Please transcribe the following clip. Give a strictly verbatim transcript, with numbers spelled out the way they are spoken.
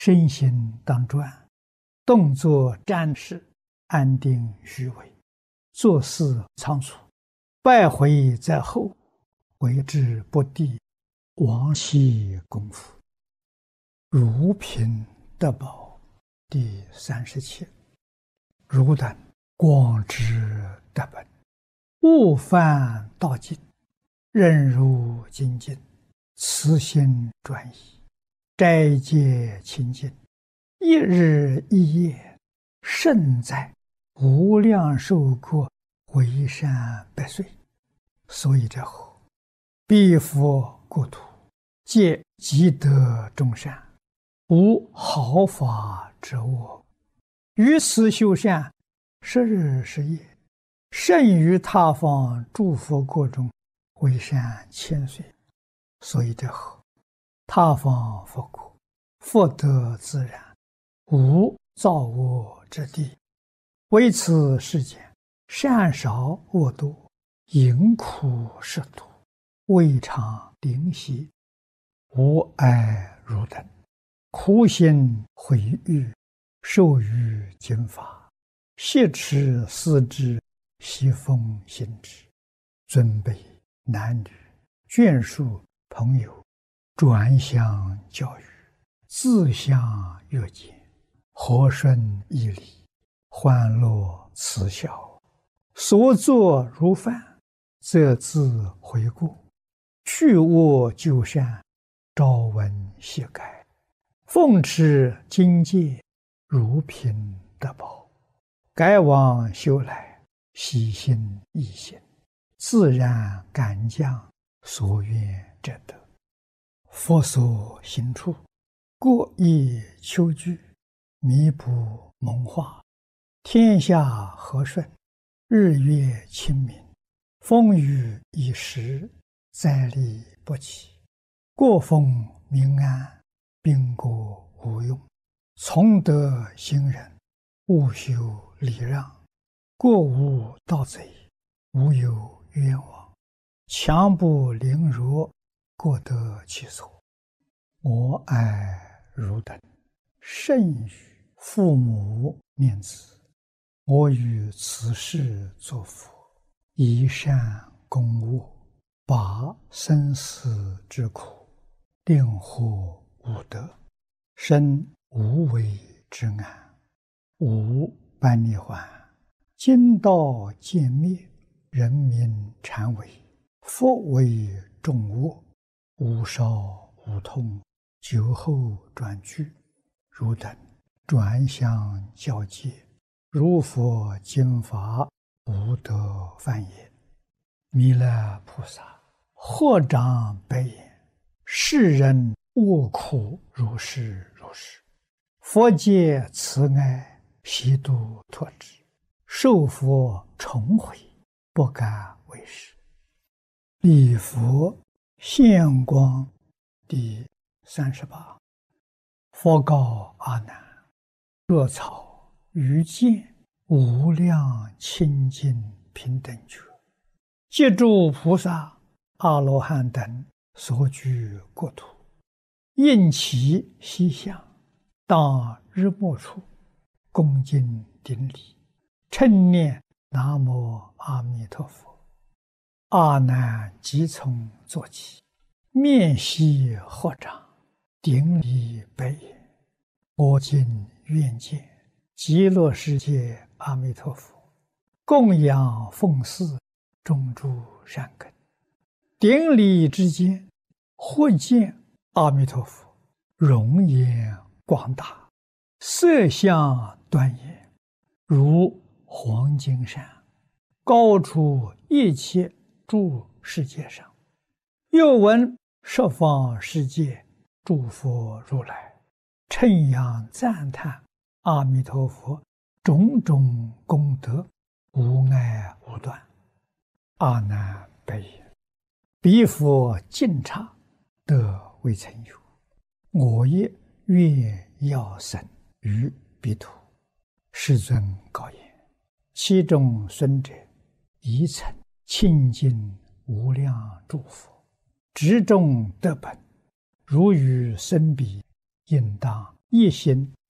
身心当专，动作站势安定虚伪，做事仓促，败回在后，为之不第，亡其功夫。如贫得宝第三十七。汝等广知得本，勿犯道尽，任如精进，慈心专一，斋戒清净，一日一夜，胜在无量寿国，为善百岁。所以者后，彼佛国土，皆积德众善，无毫发之恶。于此修善，十日十夜，胜于他方诸佛国中，为善千岁。所以者后，他方佛国，福德自然，无造恶之地。为此世间，善少恶多，淫苦食毒，未尝灵犀。无爱汝等，苦心毁誉，受于经法，挟持思之，习奉行之。尊卑男女，眷属朋友，转相教育，自相约见，和顺义理，欢乐慈孝，所作如饭，则自悔过，去恶就善，朝闻夕改，奉持经戒，如贫得宝。改往修来，喜心易行，自然感将，所愿者得。佛所行处，过意求具，弥补蒙化，天下和顺，日月清明，风雨已时，灾利不起，过风民安，兵国无用。从德行人，勿修礼让，过无盗贼，无有冤枉。强不凌辱，过得其所。我爱汝等，甚于父母念子。我于此世作佛，以善攻恶，拔生死之苦，令获无得，生无为之安，无般涅槃。今道渐灭，人民禅为，佛为众恶，无少无痛，久后转居。汝等转相教戒，如佛经法，不得犯也。弥勒菩萨获长白言：世人恶苦如是如是，佛界慈爱，悉度脱之，受佛重回，不敢为是。礼佛现光第三十八。佛告阿难：若草于见无量清净平等觉，借诸菩萨阿罗汉等所居国土，应其西向，当日暮处，恭敬顶礼，称念南无阿弥陀佛。阿难即从坐起，面悉合掌，顶礼白言：我今愿见极乐世界阿弥陀佛，供养奉祀，种诸善根。顶礼之间，或见阿弥陀佛容颜广大，色相端严，如黄金山，高出一切诸世界上。又闻十方世界诸佛如来称扬赞叹阿弥陀佛种种功德，无碍无断。阿难白言：彼佛净刹，得未曾有，我也愿要生于彼土。世尊告言：其中孙者，宜曾清净无量诸佛，执众得本，如与生彼，应当一心